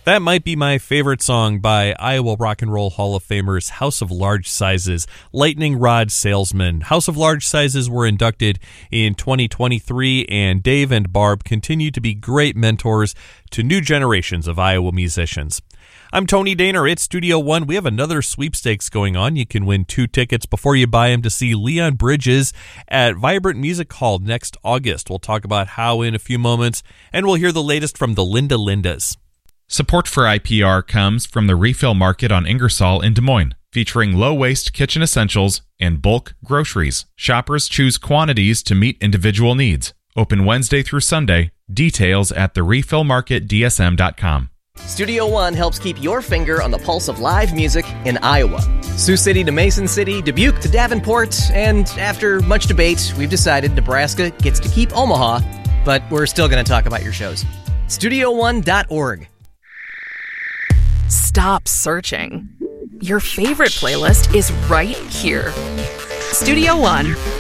That might be my favorite song by Iowa Rock and Roll Hall of Famers House of Large Sizes, Lightning Rod Salesman. House of Large Sizes were inducted in 2023, and Dave and Barb continue to be great mentors to new generations of Iowa musicians. I'm Tony Daner at Studio One. We have another sweepstakes going on. You can win 2 tickets before you buy them to see Leon Bridges at Vibrant Music Hall next August. We'll talk about how in a few moments, and we'll hear the latest from the Linda Lindas. Support for IPR comes from the Refill Market on Ingersoll in Des Moines, featuring low-waste kitchen essentials and bulk groceries. Shoppers choose quantities to meet individual needs. Open Wednesday through Sunday. Details at therefillmarketdsm.com. Studio One helps keep your finger on the pulse of live music in Iowa. Sioux City to Mason City, Dubuque to Davenport, and after much debate, we've decided Nebraska gets to keep Omaha, but we're still going to talk about your shows. StudioOne.org. Stop searching. Your favorite playlist is right here. Studio One.